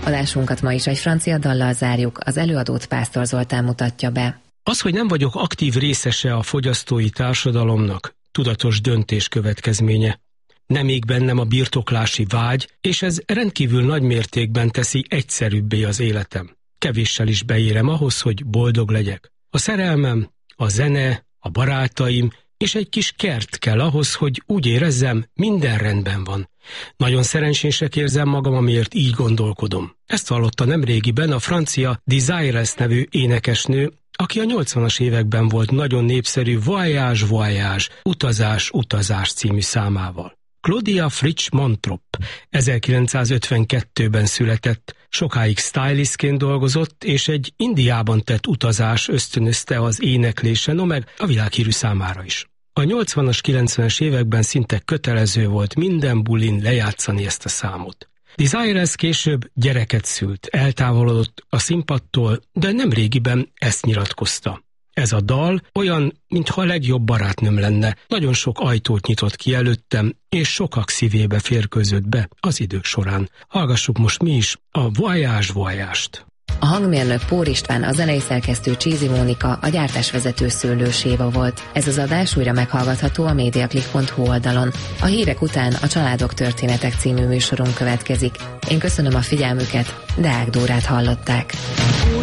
Adásunkat ma is egy francia dallal zárjuk, az előadót Pásztor Zoltán mutatja be. Az, hogy nem vagyok aktív részese a fogyasztói társadalomnak, tudatos döntés következménye. Nem ég bennem a birtoklási vágy, és ez rendkívül nagy mértékben teszi egyszerűbbé az életem. Kevéssel is beérem ahhoz, hogy boldog legyek. A szerelmem, a zene, a barátaim és egy kis kert kell ahhoz, hogy úgy érezzem, minden rendben van. Nagyon szerencsésnek érzem magam, amiért így gondolkodom. Ezt hallotta nemrégiben a francia Desireless nevű énekesnő, aki a 80-as években volt nagyon népszerű Voyage, Voyage, Utazás, Utazás című számával. Claudia Fritsch-Montrop 1952-ben született, sokáig stylistként dolgozott, és egy Indiában tett utazás ösztönözte az éneklése, no meg a világhírű számára is. A 80-as, 90-es években szinte kötelező volt minden bulin lejátszani ezt a számot. Desireless később gyereket szült, eltávolodott a színpadtól, de nemrégiben ezt nyilatkozta. Ez a dal olyan, mintha a legjobb barátnőm lenne, nagyon sok ajtót nyitott ki előttem, és sokak szívébe férkőzött be az idők során. Hallgassuk most mi is a Voyage, Voyage-t. A hangmérnök Pór István, a zenei szerkesztő Csézi Mónika, a gyártásvezető Szőlős Éva volt. Ez az adás újra meghallgatható a mediaclick.hu oldalon. A hírek után a Családok történetek című műsorunk következik. Én köszönöm a figyelmüket, Deák Dórát hallották.